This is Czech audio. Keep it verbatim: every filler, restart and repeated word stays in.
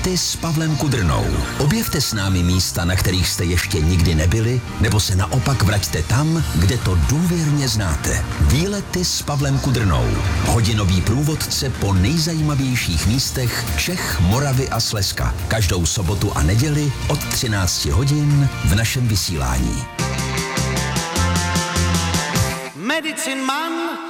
Výlety s Pavlem Kudrnou. Objevte s námi místa, na kterých jste ještě nikdy nebyli, nebo se naopak vraťte tam, kde to důvěrně znáte. Výlety s Pavlem Kudrnou. Hodinový průvodce po nejzajímavějších místech Čech, Moravy a Slezska. Každou sobotu a neděli od třinácti hodin v našem vysílání. Medicine Man